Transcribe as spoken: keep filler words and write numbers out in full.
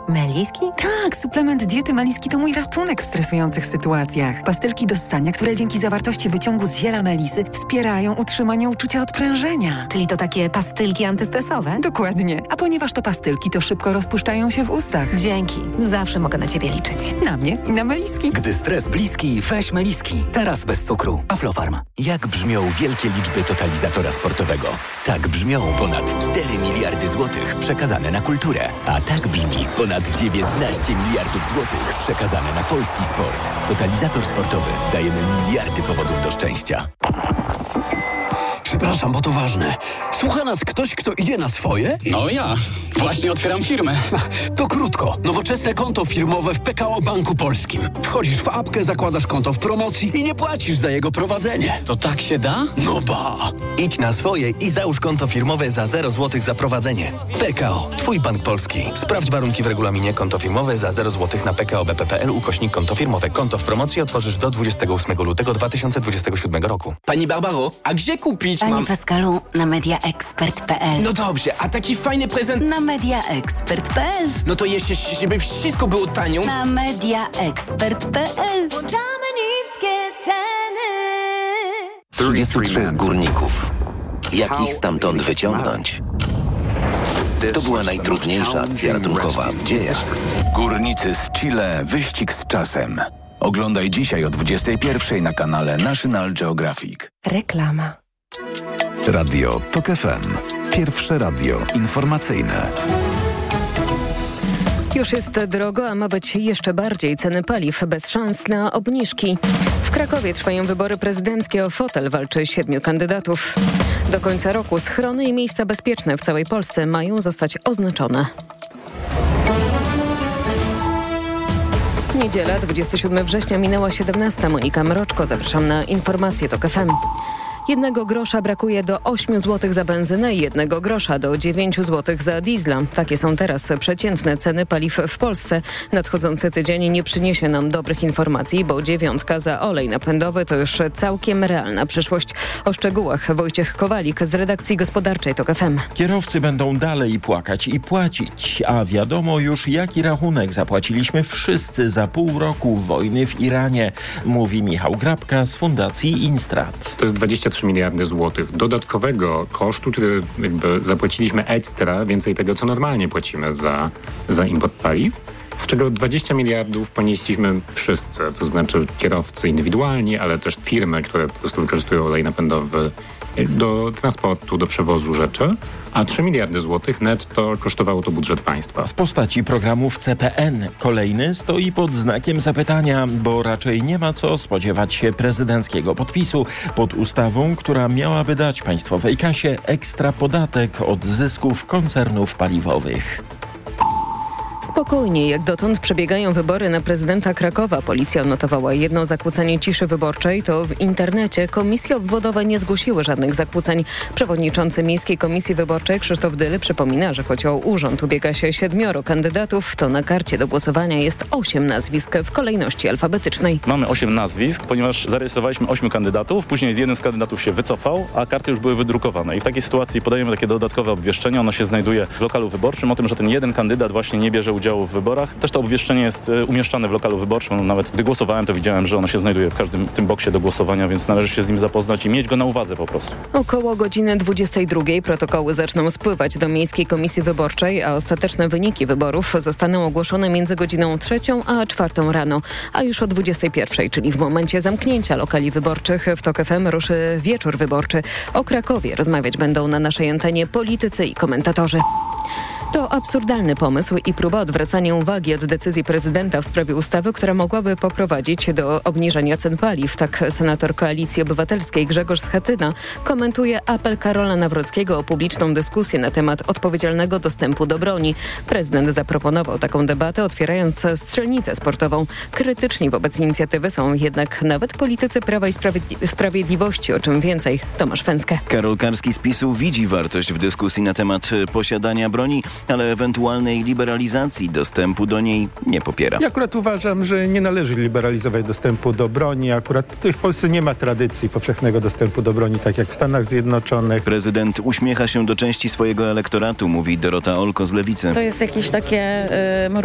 Meliski? Tak, suplement diety Meliski to mój ratunek w stresujących sytuacjach. Pastylki do ssania, które dzięki zawartości wyciągu z ziela melisy wspierają utrzymanie uczucia odprężenia. Czyli to takie pastylki antystresowe? Dokładnie. A ponieważ to pastylki, to szybko rozpuszczają się w ustach. Dzięki. Zawsze mogę na ciebie liczyć. Na mnie i na Meliski. Gdy stres bliski, weź Meliski. Teraz bez cukru. Aflofarm. Jak brzmią wielkie liczby totalizatora sportowego? Tak brzmią ponad cztery miliardy złotych przekazane na kulturę. A tak brzmi ponad dziewiętnaście miliardów złotych przekazane na polski sport. Totalizator sportowy. Dajemy miliardy powodów do szczęścia. Przepraszam, bo to ważne. Słucha nas ktoś, kto idzie na swoje? No ja. Właśnie otwieram firmę. To krótko. Nowoczesne konto firmowe w P K O Banku Polskim. Wchodzisz w apkę, zakładasz konto w promocji i nie płacisz za jego prowadzenie. To tak się da? No ba! Idź na swoje i załóż konto firmowe za zero złotych za prowadzenie. P K O. Twój bank polski. Sprawdź warunki w regulaminie. Konto firmowe za zero złotych na p k o b p kropka p l ukośnik konto firmowe. Konto w promocji otworzysz do dwudziestego ósmego lutego dwa tysiące dwudziestego siódmego roku. Pani Barbaro, a gdzie kupić Panie mam... Pascalu, na mediaexpert kropka p l. No dobrze, a taki fajny prezent... Na mediaexpert kropka p l. No to jeszcze, żeby wszystko było tanio... Na mediaexpert kropka p l. Włączamy niskie ceny. trzydziestu trzech górników. Jak ich stamtąd wyciągnąć? To była najtrudniejsza akcja ratunkowa w dziejach. Górnicy z Chile. Wyścig z czasem. Oglądaj dzisiaj o dwudziestej pierwszej na kanale National Geographic. Reklama. Radio Tok F M. Pierwsze radio informacyjne. Już jest drogo, a ma być jeszcze bardziej. Ceny paliw bez szans na obniżki. W Krakowie trwają wybory prezydenckie. O fotel walczy siedmiu kandydatów. Do końca roku schrony i miejsca bezpieczne w całej Polsce mają zostać oznaczone. Niedziela, dwudziestego siódmego września, minęła siedemnasta. Monika Mroczko, zapraszam na informacje Tok F M. Jednego grosza brakuje do ośmiu złotych za benzynę i jednego grosza do dziewięciu złotych za diesla. Takie są teraz przeciętne ceny paliw w Polsce. Nadchodzący tydzień nie przyniesie nam dobrych informacji, bo dziewiątka za olej napędowy to już całkiem realna przyszłość. O szczegółach Wojciech Kowalik z redakcji gospodarczej Tok F M. Kierowcy będą dalej płakać i płacić, a wiadomo już, jaki rachunek zapłaciliśmy wszyscy za pół roku wojny w Iranie, mówi Michał Grabka z Fundacji Instrat. To jest dwadzieścia trzy miliardy złotych dodatkowego kosztu, który jakby zapłaciliśmy ekstra, więcej tego, co normalnie płacimy za, za import paliw, z czego dwadzieścia miliardów ponieśliśmy wszyscy, to znaczy kierowcy indywidualni, ale też firmy, które po prostu wykorzystują olej napędowy do transportu, do przewozu rzeczy, a trzy miliardy złotych netto kosztowało to budżet państwa. W postaci programów C P N. Kolejny stoi pod znakiem zapytania, bo raczej nie ma co spodziewać się prezydenckiego podpisu pod ustawą, która miałaby dać państwowej kasie ekstra podatek od zysków koncernów paliwowych. Spokojnie, jak dotąd przebiegają wybory na prezydenta Krakowa. Policja notowała jedno zakłócenie ciszy wyborczej. To w internecie komisje obwodowe nie zgłosiły żadnych zakłóceń. Przewodniczący Miejskiej Komisji Wyborczej Krzysztof Dyl przypomina, że choć o urząd ubiega się siedmioro kandydatów, to na karcie do głosowania jest osiem nazwisk w kolejności alfabetycznej. Mamy osiem nazwisk, ponieważ zarejestrowaliśmy ośmiu kandydatów, później jeden z kandydatów się wycofał, a karty już były wydrukowane. I w takiej sytuacji podajemy takie dodatkowe obwieszczenie. Ono się znajduje w lokalu wyborczym o tym, że ten jeden kandydat właśnie nie bierze udziału w wyborach. Też to obwieszczenie jest umieszczane w lokalu wyborczym. Nawet gdy głosowałem, to widziałem, że ono się znajduje w każdym tym boksie do głosowania, więc należy się z nim zapoznać i mieć go na uwadze po prostu. Około godziny dwudziestej drugiej protokoły zaczną spływać do Miejskiej Komisji Wyborczej, a ostateczne wyniki wyborów zostaną ogłoszone między godziną trzecią a czwartą rano. A już o dwudziestej pierwszej, czyli w momencie zamknięcia lokali wyborczych, w Tok F M ruszy wieczór wyborczy. O Krakowie rozmawiać będą na naszej antenie politycy i komentatorzy. To absurdalny pomysł i próba odwracania uwagi od decyzji prezydenta w sprawie ustawy, która mogłaby poprowadzić do obniżenia cen paliw. Tak senator Koalicji Obywatelskiej Grzegorz Schetyna komentuje apel Karola Nawrockiego o publiczną dyskusję na temat odpowiedzialnego dostępu do broni. Prezydent zaproponował taką debatę, otwierając strzelnicę sportową. Krytyczni wobec inicjatywy są jednak nawet politycy Prawa i Sprawiedli- Sprawiedliwości, o czym więcej Tomasz Fęskę. Karol Karski z PiSu widzi wartość w dyskusji na temat posiadania broni, ale ewentualnej liberalizacji dostępu do niej nie popiera. Ja akurat uważam, że nie należy liberalizować dostępu do broni. Akurat tutaj w Polsce nie ma tradycji powszechnego dostępu do broni, tak jak w Stanach Zjednoczonych. Prezydent uśmiecha się do części swojego elektoratu, mówi Dorota Olko z Lewicy. To jest jakieś takie... Yy,